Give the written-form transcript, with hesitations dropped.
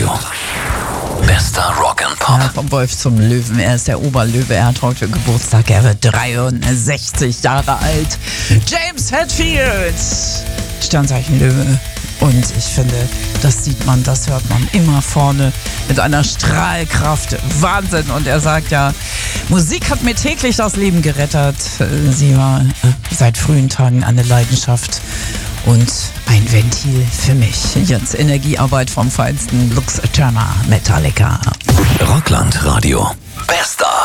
Radio. Bester Rock and Pop. Ja, vom Wolf zum Löwen. Er ist der Oberlöwe. Er hat heute Geburtstag. Er wird 63 Jahre alt. James Hetfield. Sternzeichen Löwe. Und ich finde, das sieht man, das hört man immer vorne mit einer Strahlkraft. Wahnsinn. Und er sagt ja, Musik hat mir täglich das Leben gerettet. Sie war seit frühen Tagen eine Leidenschaft und ein Ventil für mich. Jetzt Energiearbeit vom Feinsten. Lux Eterna, Metallica. Rockland Radio. Bester